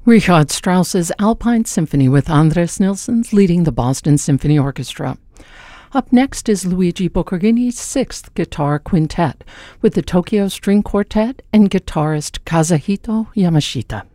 Richard Strauss's Alpine Symphony with Andres Nilssons leading the Boston Symphony Orchestra. Up next is Luigi Boccherini Sixth Guitar Quintet with the Tokyo String Quartet and guitarist Kazuhito Yamashita.